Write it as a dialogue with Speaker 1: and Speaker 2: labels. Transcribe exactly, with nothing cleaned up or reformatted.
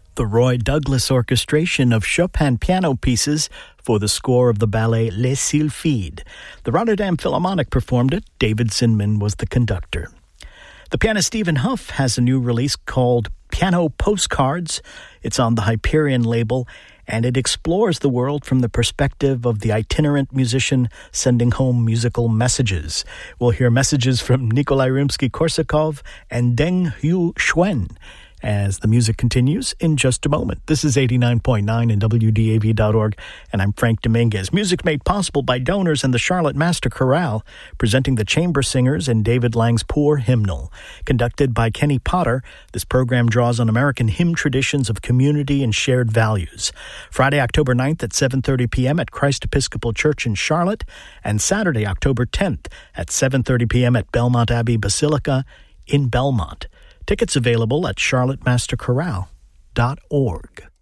Speaker 1: The Roy Douglas orchestration of Chopin piano pieces for the score of the ballet Les Sylphides. The Rotterdam Philharmonic performed it. David Zinman was the conductor. The pianist Stephen Huff has a new release called Piano Postcards. It's on the Hyperion label, and it explores the world from the perspective of the itinerant musician sending home musical messages. We'll hear messages from Nikolai Rimsky-Korsakov and Deng Hu Xuan as the music continues in just a moment. This is eighty-nine point nine and W D A V dot org, and I'm Frank Dominguez. Music made possible by donors and the Charlotte Master Chorale, presenting the Chamber Singers and David Lang's Poor Hymnal. Conducted by Kenny Potter, this program draws on American hymn traditions of community and shared values. Friday, October ninth at seven thirty p.m. at Christ Episcopal Church in Charlotte, and Saturday, October tenth at seven thirty p.m. at Belmont Abbey Basilica in Belmont. Tickets available at charlotte master chorale dot org.